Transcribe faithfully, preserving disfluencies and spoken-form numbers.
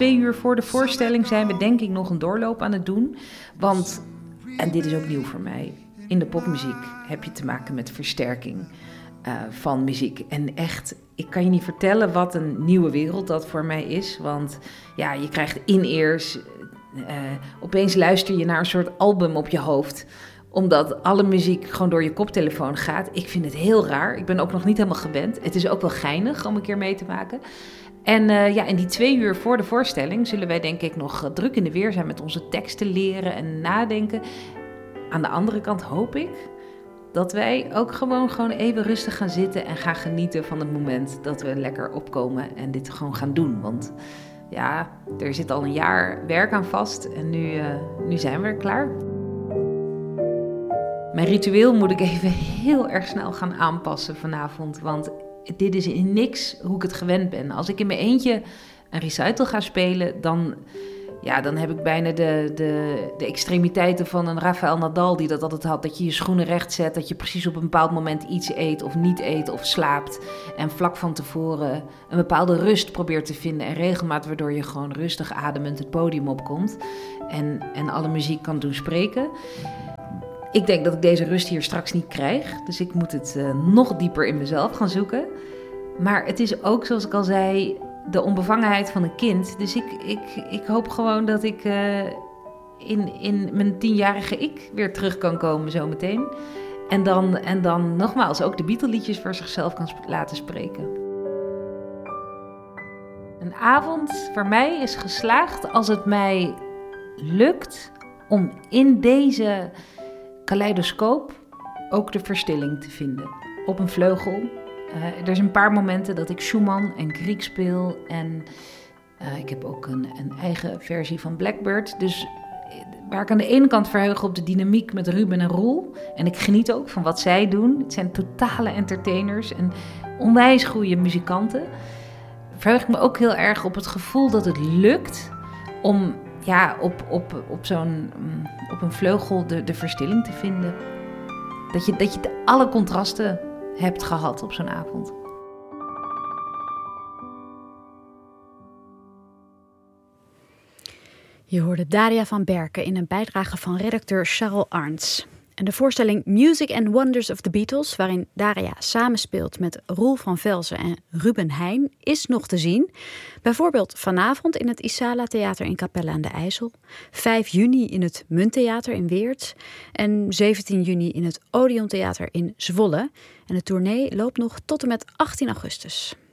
twee uur voor de voorstelling zijn we denk ik nog een doorloop aan het doen. Want, en dit is ook nieuw voor mij, in de popmuziek heb je te maken met versterking uh, van muziek. En echt, ik kan je niet vertellen wat een nieuwe wereld dat voor mij is. Want ja, je krijgt in-ears, uh, opeens luister je naar een soort album op je hoofd, omdat alle muziek gewoon door je koptelefoon gaat. Ik vind het heel raar. Ik ben ook nog niet helemaal gewend. Het is ook wel geinig om een keer mee te maken. En uh, ja, in die twee uur voor de voorstelling zullen wij denk ik nog uh, druk in de weer zijn met onze teksten leren en nadenken. Aan de andere kant hoop ik dat wij ook gewoon, gewoon even rustig gaan zitten en gaan genieten van het moment dat we lekker opkomen en dit gewoon gaan doen. Want ja, er zit al een jaar werk aan vast en nu, uh, nu zijn we er klaar. Mijn ritueel moet ik even heel erg snel gaan aanpassen vanavond, want dit is in niks hoe ik het gewend ben. Als ik in mijn eentje een recital ga spelen, dan, ja, dan heb ik bijna de, de, de extremiteiten van een Rafael Nadal die dat altijd had. Dat je je schoenen recht zet, dat je precies op een bepaald moment iets eet of niet eet of slaapt. En vlak van tevoren een bepaalde rust probeert te vinden en regelmaat waardoor je gewoon rustig ademend het podium opkomt. En, en alle muziek kan doen spreken. Ik denk dat ik deze rust hier straks niet krijg. Dus ik moet het uh, nog dieper in mezelf gaan zoeken. Maar het is ook, zoals ik al zei, de onbevangenheid van een kind. Dus ik, ik, ik hoop gewoon dat ik uh, in, in mijn tienjarige ik weer terug kan komen zometeen. En dan, en dan nogmaals ook de Beatle-liedjes voor zichzelf kan sp- laten spreken. Een avond voor mij is geslaagd als het mij lukt om in deze kaleidoscoop ook de verstilling te vinden. Op een vleugel. Uh, er zijn een paar momenten dat ik Schumann en Grieg speel. En uh, ik heb ook een, een eigen versie van Blackbird. Dus waar ik aan de ene kant verheug op de dynamiek met Ruben en Roel. En ik geniet ook van wat zij doen. Het zijn totale entertainers en onwijs goede muzikanten. Verheug ik me ook heel erg op het gevoel dat het lukt om ja, op, op, op, zo'n, op een vleugel de, de verstilling te vinden. Dat je, dat je de, alle contrasten hebt gehad op zo'n avond. Je hoorde Daria van Berken in een bijdrage van redacteur Charles Arns. En de voorstelling Music and Wonders of the Beatles, waarin Daria samenspeelt met Roel van Velzen en Ruben Heijn, is nog te zien. Bijvoorbeeld vanavond in het Isala Theater in Capelle aan de IJssel, vijf juni in het Munttheater in Weert en zeventien juni in het Odeon Theater in Zwolle. En de tournee loopt nog tot en met achttien augustus.